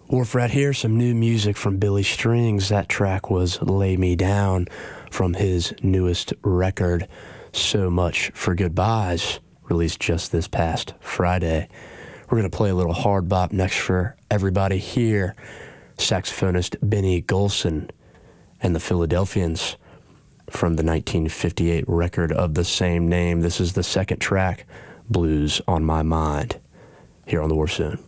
Wharf right here, some new music from Billy Strings. That track was Lay Me Down from his newest record, So Much for Goodbyes, released just this past Friday. We're going to play a little hard bop next for everybody here. Saxophonist Benny Golson and the Philadelphians from the 1958 record of the same name. This is the second track, Blues on My Mind, here on the Wharf Zone.